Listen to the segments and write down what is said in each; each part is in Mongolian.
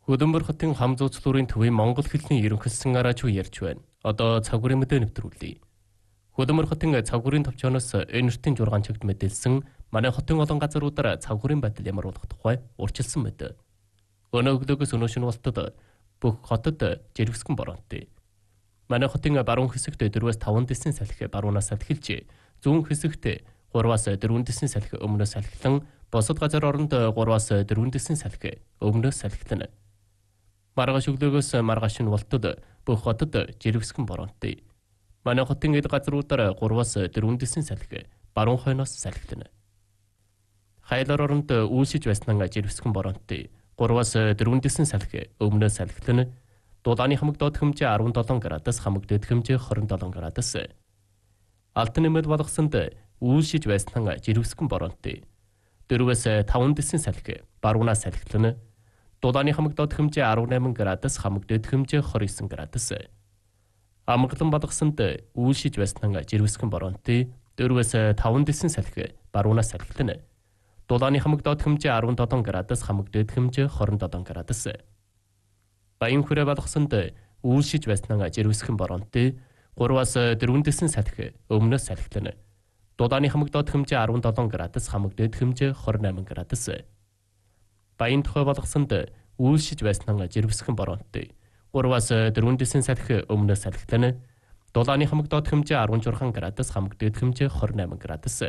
Хөдөлмөр хотын хам зуучлуурын төвийн монгол хэлний ерөнхийлсөн араач ярьж байна. Одоо цагуурын мэдээ нэвтрүүлье. Хөдөлмөр хотын цагуурын төвчөөс энертийн 6 чигт мэдээлсэн манай хотын олон газруудаар цагуурын байдал ямар болох тухай урьдчилсан мэд. Өнөө өглөөгөөс өнөө шөнө болтод бүх хотод жиргэсгэн боронтой. Манай хотын баруун хэсэгт 4-5 дэсийн салхи баруунаас салхилж, зүүн хэсэгт 3-4 дэсийн салхи өмнөөс салхилан, босод газар оронд 3-4 дэсийн салхи өмнөөс салхилна. Маргааш өглөөгөөс маргааш нь болтод бүх хотод жиргэсгэн боронтой. Манай хотын эд газруудаар 3-4 дэсийн салхи баруун хойноос салхилна. Хайлар оронд үйлшиж байснаа жиргэсгэн боронтой. 3-4 дэсийн салхи өмнөөс салхилна. Дулааны хамаг доод хэмжээ 17 градус, хамаг дэд хэмжээ 27 градус. Алт нэмэлт болгосонд үйлшиж байснаа жиргэсгэн боронтой. 4-5 дэсийн салхи баруунаас салхилна. Дулааны хамаг доод хэмжээ 18 градус, хамаг дэд хэмжээ 29 градус. Амгалан болгосонд үйлшиж байснаа жиргэсгэн боронтой. 4-5 дэсийн салхи баруунаас салхилна. Дулааны хамаг доод хэмжээ 17 градус, хамаг дэд хэмжээ 27 градус. Баян хүрээ болгосонд үйлшиж байснаа жиргэсгэн боронтой. 3-4 дэсийн салхи өмнөөс салхилна. Дулааны хамаг доод хэмжээ 17 градус, хамаг дэд хэмжээ 28 градус. Баян тухай болгосонд үйлшиж байснаа жиргэсгэн боронтой. 3-4 дэсийн салхи өмнөөс салхилна. Дулааны хамаг доод хэмжээ 16 градус, хамаг дэд хэмжээ 28 градус.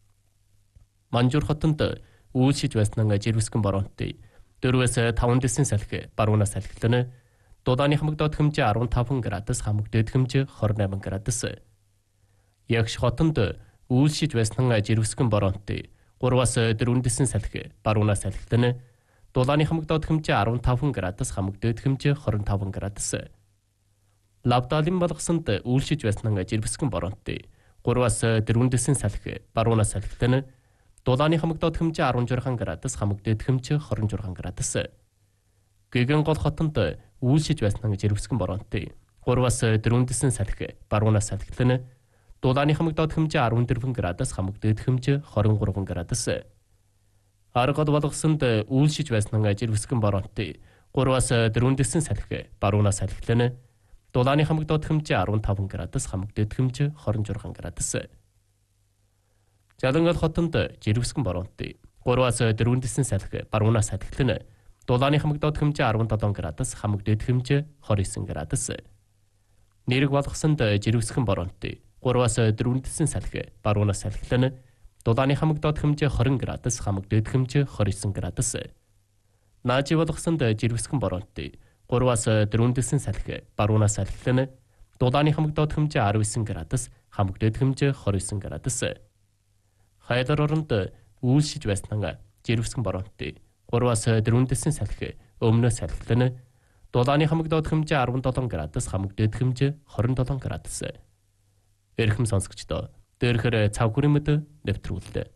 Манжуур хотод үйлшиж байснаа жиргэсгэн боронтой. 4-5 дэсийн салхи баруунаас салхилна. Дулааны хамаг доод хэмжээ 15 градус, хамаг дэд хэмжээ 28 градус. Ягш хотод үйлшиж байснаа жиргэсгэн боронтой. 3-4 дэсийн салхи баруунаас салхилна. Дулааны хамаг доод хэмжээ 15 градус, хамаг дэд хэмжээ 25 градус. Лавдалын болгосонд үйлшиж байснаа жиргэсгэн боронтой. 3-4 дэсийн салхи баруунаас салхилна. Дулааны хамаг доод хэмжээ 16 градус, хамаг дэд хэмжээ 26 градус. Гэгэн гол хотод үйлшиж байснаа жиргэсгэн боронтой. 3-4 дэсийн салхи баруунаас салхилна. Дулааны хамаг доод хэмжээ 14 градус, хамаг дэд хэмжээ 23 градус. Аргад болгосонд үйлшиж байснаа жиргэсгэн боронтой. 3-4 дэсийн салхи баруунаас салхилна. Дулааны хамаг доод хэмжээ 15 градус, хамаг дэд хэмжээ 26 градус. Жалангал хотод жиргэсгэн боронтой. 3-4 дэсийн салхи баруунаас салхилна. Дулааны хамаг доод хэмжээ 17 градус, хамаг дэд хэмжээ 29 градус. Нэрэг болгосонд жиргэсгэн боронтой. 3-4 дэсийн салхи баруунаас салхилна. Дулааны хамаг доод хэмжээ 20 градус, хамаг дэд хэмжээ 29 градус. Наажи болгосонд жиргэсгэн боронтой. 3-4 дэсийн салхи баруунаас салхилна. Дулааны хамаг доод хэмжээ 19 градус, хамаг дэд хэмжээ 29 градус. Хайлар оронд үйлшиж байснаа жиргэсгэн боронтой. 3-4 дэсийн салхи өмнөөс салхилна. Дулааны хамаг доод хэмжээ 17 градус, хамаг дэд хэмжээ 27 градус. Эрхэм сонсогчдоо, дээрхээр цагуурын мэдээ нэвтрүүллээ.